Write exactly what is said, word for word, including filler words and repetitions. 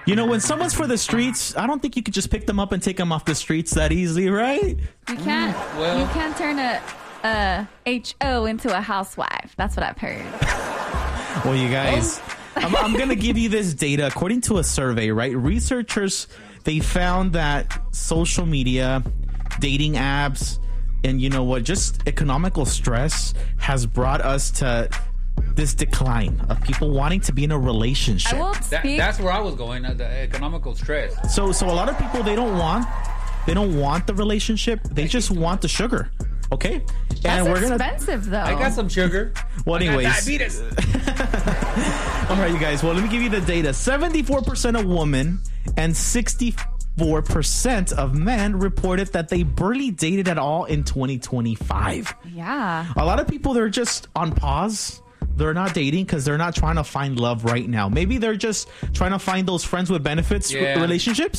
You know, when someone's for the streets, I don't think you could just pick them up and take them off the streets that easily, right? You can't. Well- you can't turn a, a H O into a housewife. That's what I've heard. Well, you guys, I'm, I'm going to give you this data. According to a survey, right? Researchers, they found that social media, dating apps, and you know what, just economical stress has brought us to this decline of people wanting to be in a relationship. I will That, speak. that's where I was going. Uh, the economical stress. So, so a lot of people, they don't want, they don't want the relationship. They just want the sugar. Okay, That's and we're gonna. expensive, though. I got some sugar. Well, I got anyways. diabetes. All right, you guys. Well, let me give you the data. seventy-four percent of women and sixty-four percent of men reported that they barely dated at all in twenty twenty-five. Yeah. A lot of people, they're just on pause. They're not dating because they're not trying to find love right now. Maybe they're just trying to find those friends with benefits Yeah. relationships.